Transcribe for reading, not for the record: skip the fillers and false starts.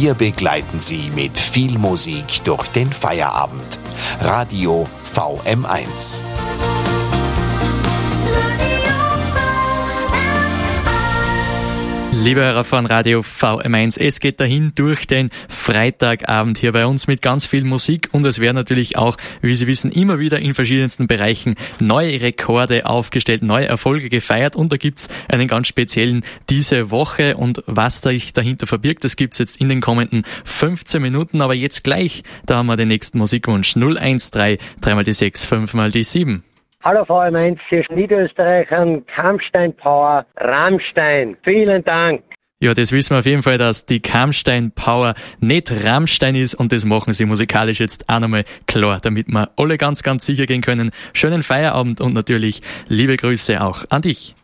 Wir begleiten Sie mit viel Musik durch den Feierabend. Radio VM1. Liebe Hörer von Radio VM1, es geht dahin durch den Freitagabend hier bei uns mit ganz viel Musik und es werden natürlich auch, wie Sie wissen, immer wieder in verschiedensten Bereichen neue Rekorde aufgestellt, neue Erfolge gefeiert und da gibt's einen ganz speziellen diese Woche und was da sich dahinter verbirgt, das gibt's jetzt in den kommenden 15 Minuten, aber jetzt gleich, da haben wir den nächsten Musikwunsch 013, 3x6, 5x7. Hallo VM1, hier ist Niederösterreichern, Kampstein Power, Rammstein. Vielen Dank. Ja, das wissen wir auf jeden Fall, dass die Kampstein Power nicht Rammstein ist und das machen sie musikalisch jetzt auch nochmal klar, damit wir alle ganz, ganz sicher gehen können. Schönen Feierabend und natürlich liebe Grüße auch an dich.